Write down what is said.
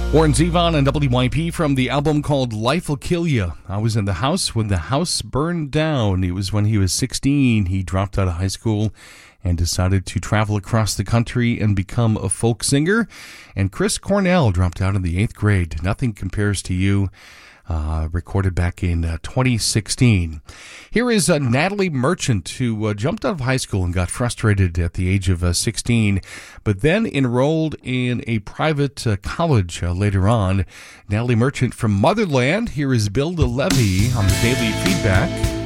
Warren Zevon and WYP from the album called Life Will Kill You. I was in the house when the house burned down. It was when he was 16. He dropped out of high school and decided to travel across the country and become a folk singer. And Chris Cornell dropped out in the 8th grade. Nothing Compares to You, recorded back in 2016. Here is Natalie Merchant, who jumped out of high school and got frustrated at the age of 16, but then enrolled in a private college later on. Natalie Merchant from Motherland. Here is Bill DeLevy on the Daily Feedback.